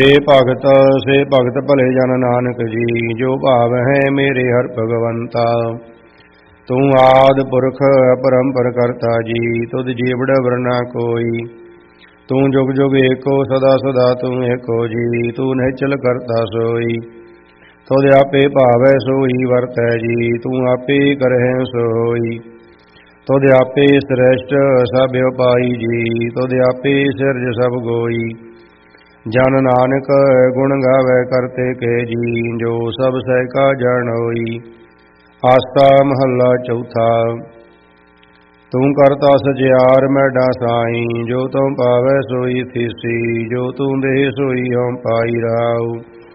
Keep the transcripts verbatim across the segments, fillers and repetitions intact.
ਸੇ ਭਗਤ ਸੇ ਭਗਤ ਭਲੇ ਜਨ ਨਾਨਕ ਜੀ, ਜੋ ਭਾਵ ਹੈ ਮੇਰੇ ਹਰ ਭਗਵੰਤਾ। ਤੂੰ ਆਦਿ ਪੁਰਖ ਅਪਰੰਪਰ ਕਰਤਾ ਜੀ, ਤੁਧ ਜੀਵੜ ਵਰਨਾ ਕੋਈ। ਤੂੰ ਜੁਗ ਜੁਗ ਏਕੋ ਸਦਾ ਸਦਾ ਤੂੰ ਏਕੋ ਜੀ, ਤੂੰ ਨਿਹਚਲ ਕਰਤਾ ਸੋਈ। ਤੁਧ ਆਪੇ ਭਾਵੈ ਸੋਈ ਵਰਤੈ ਜੀ, ਤੂੰ ਆਪੇ ਕਰਹਿ ਸੋਈ। ਤੁਧ ਆਪੇ ਸ੍ਰੇਸ਼ਟ ਸਭ ਉਪਾਈ ਜੀ, ਤੁਧ ਆਪੇ ਸਿਰਜ ਸਭ ਗੋਈ। ਜਨ ਨਾਨਕ ਗੁਣ ਗਾਵੈ ਕਰਤੇ ਕੇ ਜੀ, ਜੋ ਸਭ ਸਹਿਕਾ ਜਾਣ ਹੋਈ। ਆਸਾ ਮਹੱਲਾ ਚੌਥਾ। ਤੂੰ ਕਰਤਾ ਸਚਿਆਰ ਮੈਡਾ ਸਾਈ, ਜੋ ਤੂੰ ਪਾਵੈ ਸੋਈ ਥੀਸੀ। ਜੋ ਤੂੰ ਦੇ ਸੋਈ ਹਉ ਪਾਈ ਰਾਉ।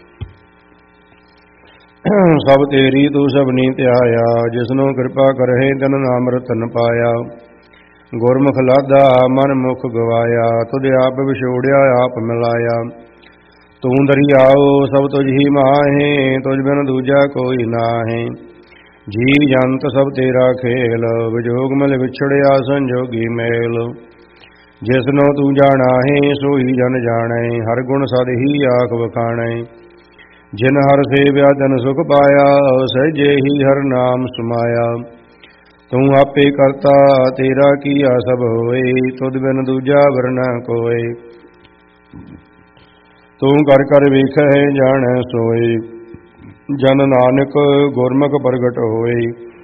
ਸਭ ਤੇਰੀ ਤੂੰ ਸਭਨੀ ਧਿਆਇਆ, ਜਿਸਨੂੰ ਕਿਰਪਾ ਕਰਹਿ ਤਨ ਨਾਮ ਰਤਨ ਪਾਇਆ। ਗੁਰਮੁਖ ਲਾਧਾ ਮਨ ਮੁਖ ਗਵਾਇਆ, ਤੁਧ ਆਪ ਵਿਛੋੜਿਆ ਆਪ ਮਿਲਾਇਆ। ਤੂੰ ਦਰਿਆਓ ਸਭ ਤੁਝ ਹੀ ਮਾਹੇ, ਤੁਝ ਬਿਨ ਦੂਜਾ ਕੋਈ ਨਾਹੀ। ਜੀ ਜੰਤ ਸਭ ਤੇਰਾ ਖੇਲ, ਵਿਜੋਗ ਮਿਲ ਵਿਛੜਿਆ ਸੰਜੋਗੀ ਮੇਲ। ਜਿਸਨੂੰ ਤੂੰ ਜਾਣਾ ਹੈ ਸੋਈ ਜਨ ਜਾਣੈ, ਹਰ ਗੁਣ ਸਦ ਹੀ ਆਖ ਵਖਾਣੈ। ਜਿਨ ਹਰ ਸੇਵਿਆ ਤਨ ਸੁਖ ਪਾਇਆ, ਸਹਿਜੇ ਹੀ ਹਰ ਨਾਮ ਸਮਾਇਆ। ਤੂੰ ਆਪੇ ਕਰਤਾ ਤੇਰਾ ਕੀਆ ਸਭ ਹੋਏ, ਤੁਧ ਬਿਨ ਦੂਜਾ ਵਰਨਾ ਕੋਇ। ਤੂੰ ਕਰ ਕਰ ਵੇਖੈ ਜਾਣੈ ਸੋਏ, ਜਨ ਨਾਨਕ ਗੁਰਮੁਖ ਪ੍ਰਗਟ ਹੋਏ।